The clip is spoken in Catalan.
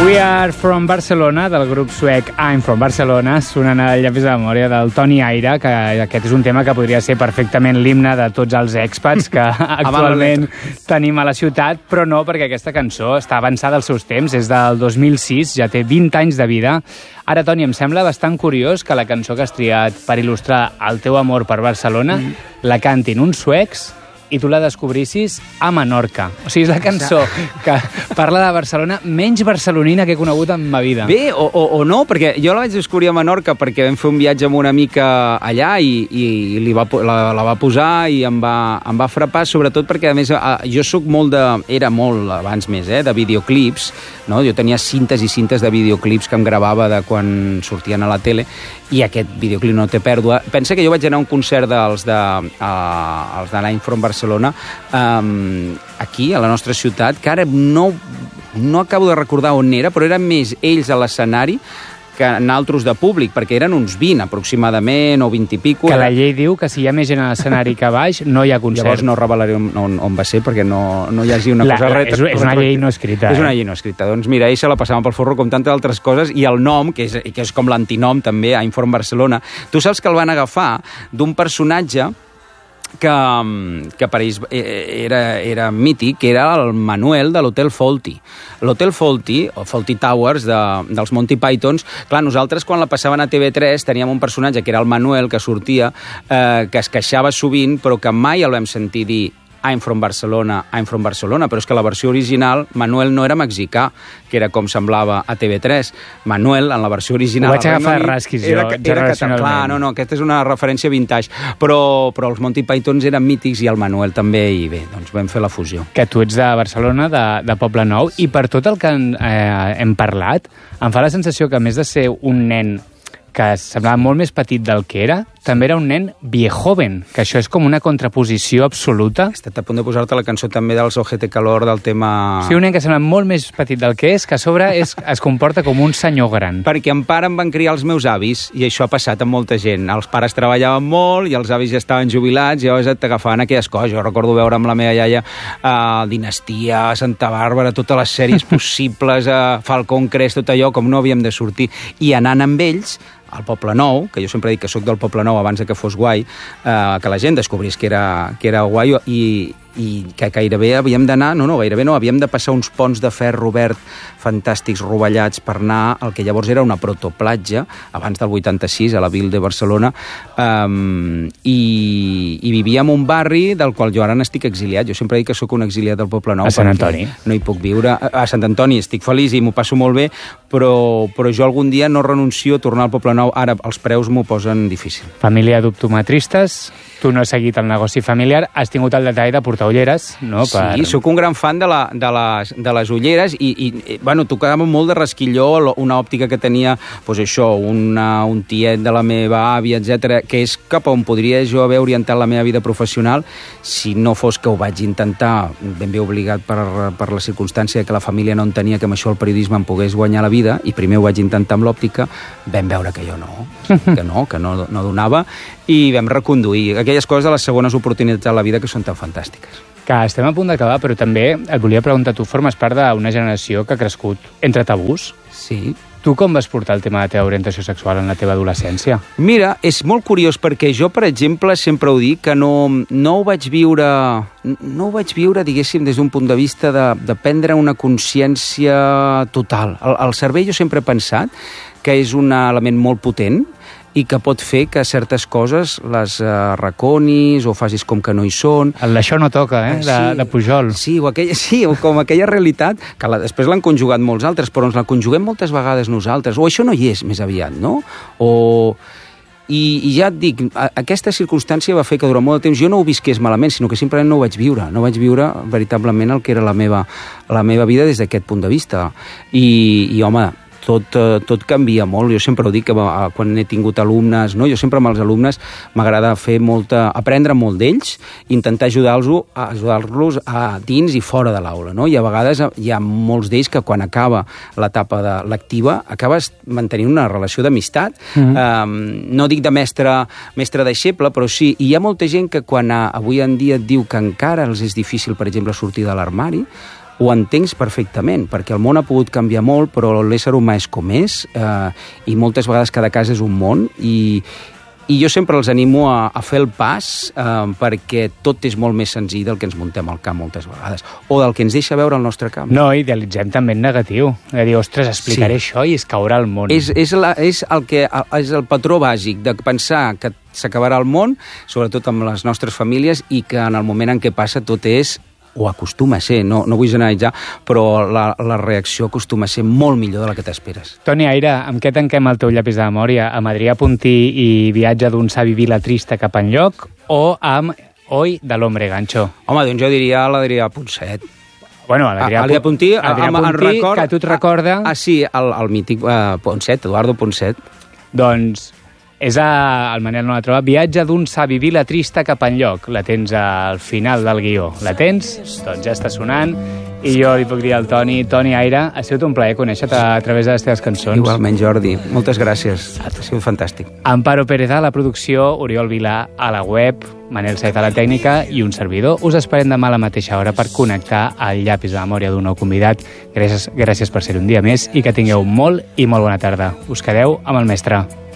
We Are From Barcelona, del grup suec I'm From Barcelona, sonant al llapis de memòria del Toni Aire, que aquest és un tema que podria ser perfectament l'himne de tots els expats que actualment tenim a la ciutat, però no, perquè aquesta cançó està avançada als seus temps, és del 2006, ja té 20 anys de vida. Ara, Toni, em sembla bastant curiós que la cançó que has triat per il·lustrar el teu amor per Barcelona la cantin uns suecs i tu la descobrissis a Menorca. O sigui, és la cançó que parla de Barcelona menys barcelonina que he conegut en ma vida. Bé, o no, perquè jo la vaig descobrir a Menorca perquè vam fer un viatge amb una amica allà i la va posar i em va frapar, sobretot perquè, a més, jo soc era molt abans més, de videoclips, no? Jo tenia cintes i cintes de videoclips que em gravava de quan sortien a la tele, i aquest videoclip no té pèrdua. Pensa que jo vaig anar a un concert dels de l'Any From Barcelona aquí, a la nostra ciutat, que ara no acabo de recordar on era, però eren més ells a l'escenari que naltros de públic, perquè eren uns 20 aproximadament, o 20 i pico. Que la llei diu que si hi ha més gent a l'escenari que baix, no hi ha concert. Llavors no revelaré on va ser, perquè no hi hagi una cosa... És una llei no escrita. És una llei no escrita. Doncs mira, ells se la passaven pel forro com tantes altres coses, i el nom, que és com l'antinom també, I'm From Barcelona, tu saps que el van agafar d'un personatge que per ells era mític, que era el Manuel de l'Hotel Fawlty. L'Hotel Fawlty, o Fawlty Towers, dels Monty Pythons, clar, nosaltres quan la passaven a TV3 teníem un personatge que era el Manuel, que sortia, que es queixava sovint, però que mai el vam sentir dir I'm From Barcelona, però és que la versió original, Manuel no era mexicà, que era com semblava a TV3. Manuel, en la versió original... Ho vaig agafar a rasquis, jo, generacionalment. Clar, no, aquesta és una referència vintage, però els Monty Pythons eren mítics i el Manuel també, i bé, doncs vam fer la fusió. Que tu ets de Barcelona, de Poble Nou, i per tot el que hem parlat, em fa la sensació que, a més de ser un nen que semblava molt més petit del que era, també era un nen viejoven, que això és com una contraposició absoluta. He estat a punt de posar-te la cançó també dels Ojete Calor, del tema... Sí, un nen que sembla molt més petit del que és, que a sobre es comporta com un senyor gran. Perquè en pare em van criar els meus avis, i això ha passat amb molta gent. Els pares treballaven molt i els avis ja estaven jubilats, i llavors t'agafaven aquelles coses. Jo recordo veure amb la meva iaia Dinastia, Santa Bàrbara, totes les sèries possibles, Falcón Crest, tot allò, com no havíem de sortir. I anant amb ells al Poble Nou, que jo sempre dic que sóc del Poble Nou abans que fos guai, que la gent descobrís que era guai, i que gairebé havíem d'anar, havíem de passar uns ponts de ferro verd fantàstics rovellats per anar al que llavors era una protoplatja, abans del 86, a la Ville de Barcelona, i vivia en un barri del qual jo ara n'estic exiliat. Jo sempre dic que sóc un exiliat del Poble Nou. A Sant Antoni. No hi puc viure. A Sant Antoni estic feliç i m'ho passo molt bé, però jo algun dia no renuncio a tornar al Poble Nou. Ara els preus m'ho posen difícil. Família d'optometristes, tu no has seguit el negoci familiar, has tingut el detall de portar ulleres, no? Sí, sóc un gran fan de les ulleres, i bueno, tocava molt de rasquilló una òptica que tenia, doncs això, un tiet de la meva àvia, etc, que és cap on podria jo haver orientat la meva vida professional, si no fos que ho vaig intentar, ben bé obligat per la circumstància que la família no entenia que amb això el periodisme em pogués guanyar la vida, i primer ho vaig intentar amb l'òptica, vam veure que jo que no donava, i vam reconduir aquelles coses de les segones oportunitats de la vida que són tan fantàstiques. Que estem a punt d'acabar, però també et volia preguntar, tu formes part d'una generació que ha crescut entre tabús? Sí. Tu com vas portar el tema de la teva orientació sexual en la teva adolescència? Mira, és molt curiós perquè jo, per exemple, sempre ho dic, que no ho vaig viure, diguéssim, des d'un punt de vista de prendre una consciència total. El cervell jo sempre he pensat que és un element molt potent i que pot fer que certes coses les raconis o facis com que no hi són. Això no toca, de Pujol. Sí, o com aquella realitat, que després l'han conjugat molts altres, però ens la conjuguem moltes vegades nosaltres. O això no hi és, més aviat, no? I ja et dic, aquesta circumstància va fer que durant molt de temps jo no ho visqués malament, sinó que simplement no ho vaig viure. No vaig viure veritablement el que era la meva vida des d'aquest punt de vista. I home, tot canvia molt. Jo sempre ho dic, que quan he tingut alumnes, no? Jo sempre amb els alumnes m'agrada aprendre molt d'ells, intentar ajudar-los a dins i fora de l'aula, no? I a vegades hi ha molts d'ells que quan acaba l'etapa lectiva acabes mantenint una relació d'amistat, no dic de mestre-deixeble, però sí, i hi ha molta gent que quan avui en dia et diu que encara els és difícil, per exemple, sortir de l'armari, ho entenc perfectament, perquè el món ha pogut canviar molt, però l'ésser humà és com és, i moltes vegades cada cas és un món, i jo sempre els animo a fer el pas, perquè tot és molt més senzill del que ens muntem al camp moltes vegades, o del que ens deixa veure el nostre camp. No, idealitzem també en negatiu. De dir, ostres, explicaré això i es caurà el món. És el patró bàsic de pensar que s'acabarà el món, sobretot amb les nostres famílies, i que en el moment en què passa tot és, o acostuma a ser, no vull generalitzar, però la reacció acostuma a ser molt millor de la que t'esperes. Toni Aire, amb què tanquem el teu llapis de memòria? Amb Adrià Puntí i Viatge d'un savi vila trista cap enlloc, o amb Hoy de l'Hombre Gancho? Home, doncs jo diria l'Adrià Ponset. Bueno, l'Adrià Puntí, record, que a tu et recorda... Sí, el mític Ponset, Eduardo Ponset. Doncs és el Manel no la troba. Viatge d'un savi vila trista cap enlloc. La tens al final del guió. La tens? Doncs ja està sonant. I jo li puc dir al Toni Aire, ha sigut un plaer conèixer-te a través de les teves cançons. Igualment, Jordi. Moltes gràcies. Ha sigut fantàstic. Amparo Pérez a la producció, Oriol Vilà a la web, Manel Saez a la tècnica i un servidor. Us esperem demà a la mateixa hora per connectar el llapis de memòria d'un nou convidat. Gràcies per ser un dia més i que tingueu molt i molt bona tarda. Us quedeu amb el mestre.